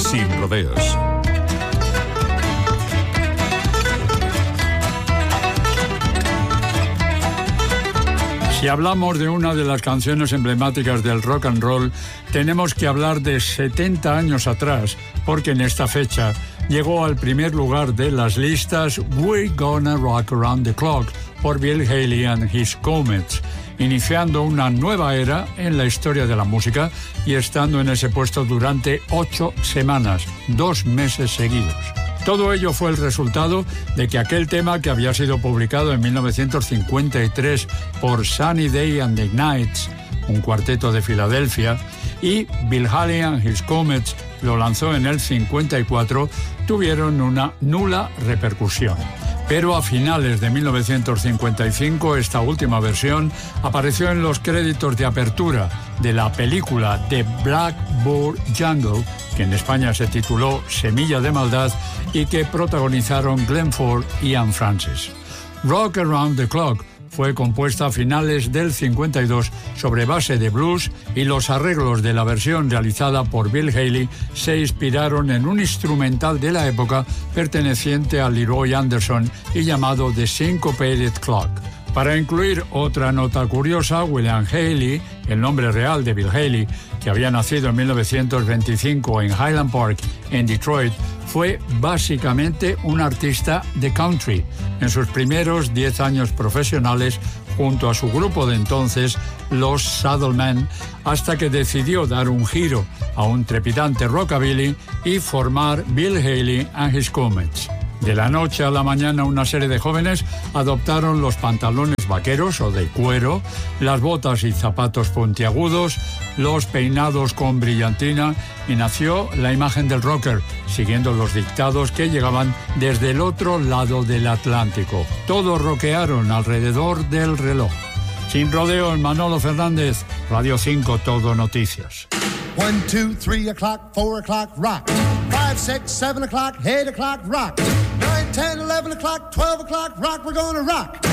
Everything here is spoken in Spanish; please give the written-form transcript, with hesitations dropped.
Sin rodeos. Si hablamos de una de las canciones emblemáticas del rock and roll, tenemos que hablar de 70 años atrás, porque en esta fecha llegó al primer lugar de las listas We're Gonna Rock Around the Clock por Bill Haley and His Comets, iniciando una nueva era en la historia de la música y estando en ese puesto durante 8 semanas, 2 meses seguidos. Todo ello fue el resultado de que aquel tema, que había sido publicado en 1953 por Sunny Day and the Knights, un cuarteto de Filadelfia, y Bill Haley and His Comets lo lanzó en el 54, tuvieron una nula repercusión. Pero a finales de 1955, esta última versión apareció en los créditos de apertura de la película The Blackbird Jungle, que en España se tituló Semilla de Maldad, y que protagonizaron Glenn Ford y Anne Francis. Rock Around the Clock fue compuesta a finales del 52 sobre base de blues, y los arreglos de la versión realizada por Bill Haley se inspiraron en un instrumental de la época perteneciente a Leroy Anderson y llamado The Syncopated Clock. Para incluir otra nota curiosa, William Haley, el nombre real de Bill Haley, que había nacido en 1925 en Highland Park, en Detroit, fue básicamente un artista de country en sus primeros 10 años profesionales junto a su grupo de entonces, los Saddlemen, hasta que decidió dar un giro a un trepidante rockabilly y formar Bill Haley and His Comets. De la noche a la mañana, una serie de jóvenes adoptaron los pantalones vaqueros o de cuero, las botas y zapatos puntiagudos, los peinados con brillantina, y nació la imagen del rocker, siguiendo los dictados que llegaban desde el otro lado del Atlántico. Todos rockearon alrededor del reloj. Sin rodeos, Manolo Fernández, Radio 5, Todo Noticias. 1, 2, 3 o'clock, 4 o'clock, rock. 5, 6, 7 o'clock, 8 o'clock, rock. 9, 10, 11 o'clock, 12 o'clock, rock. We're gonna rock.